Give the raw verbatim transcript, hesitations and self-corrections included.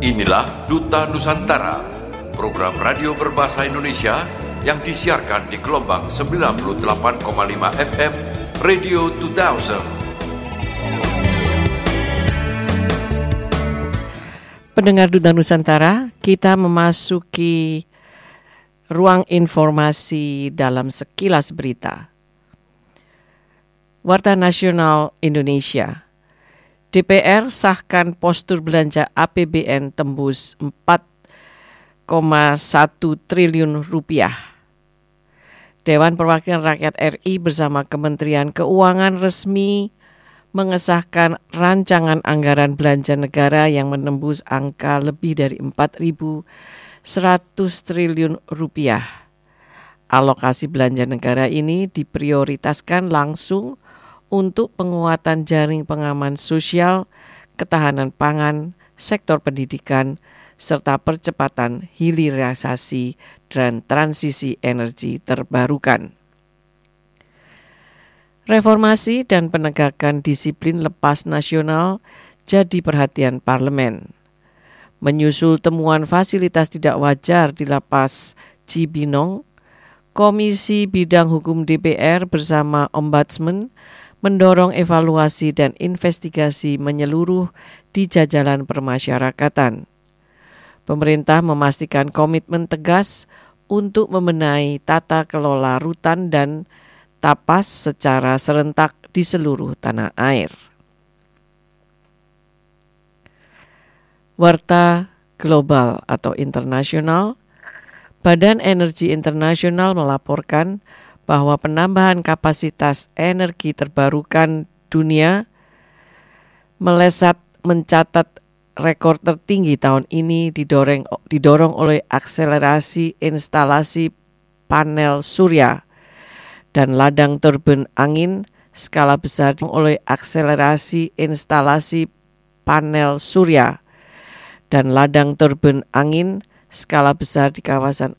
Inilah Duta Nusantara, program radio berbahasa Indonesia yang disiarkan di gelombang sembilan puluh delapan koma lima F M Radio dua ribu. Pendengar Duta Nusantara, kita memasuki ruang informasi dalam sekilas berita. Warta Nasional Indonesia. D P R sahkan postur belanja A P B N tembus empat koma satu triliun rupiah. Dewan Perwakilan Rakyat R I bersama Kementerian Keuangan resmi mengesahkan rancangan anggaran belanja negara yang menembus angka lebih dari empat ribu seratus triliun rupiah. Alokasi belanja negara ini diprioritaskan langsung untuk penguatan jaring pengaman sosial, ketahanan pangan, sektor pendidikan, serta percepatan hilirisasi dan transisi energi terbarukan. Reformasi dan penegakan disiplin lepas nasional jadi perhatian parlemen. Menyusul temuan fasilitas tidak wajar di lapas Cibinong, Komisi Bidang Hukum D P R bersama Ombudsman mendorong evaluasi dan investigasi menyeluruh di jajaran permasyarakatan. Pemerintah memastikan komitmen tegas untuk membenahi tata kelola rutan dan tapas secara serentak di seluruh tanah air. Warta global atau internasional, Badan Energi Internasional melaporkan bahwa penambahan kapasitas energi terbarukan dunia melesat mencatat rekor tertinggi tahun ini didorong, didorong oleh akselerasi instalasi panel surya dan ladang turbin angin skala besar oleh akselerasi instalasi panel surya dan ladang turbin angin skala besar di kawasan